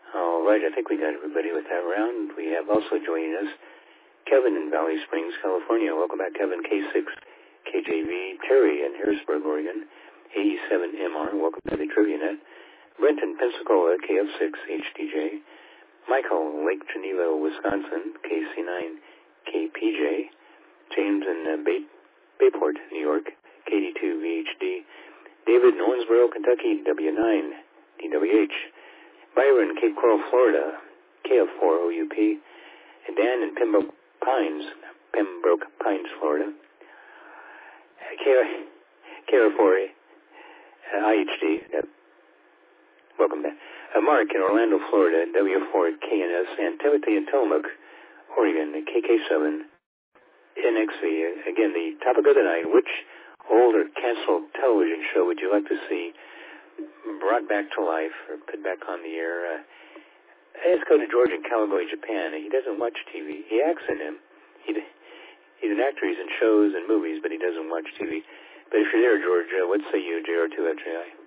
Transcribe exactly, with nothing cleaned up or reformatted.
All right, I think we got everybody with that round. We have also joining us Kevin in Valley Springs, California. Welcome back, Kevin. K six K J V. Terry in Harrisburg, Oregon. eighty-seven M R. Welcome to the Trivia Net. Brent in Pensacola, K F six H D J. Michael, Lake Geneva, Wisconsin, K C nine K P J. James in uh, Bay- Bayport, New York, K D two V H D. David in Owensboro, Kentucky, W nine D W H. Byron, Cape Coral, Florida, K F four O U P. And Dan in Pembroke Pines, Pembroke Pines, Florida, K F four I H D. Welcome back. Uh, Mark in Orlando, Florida, W four K N S, and Timothy in Tillamook, Oregon, K K seven N X V. Again, the topic of the night: which old or canceled television show would you like to see brought back to life or put back on the air? Uh, let's go to George in Kawagoe, Japan. He doesn't watch T V. He acts in him. He, he's an actor. He's in shows and movies, but he doesn't watch T V. But if you're there, George, uh, what say you, J R two F J I?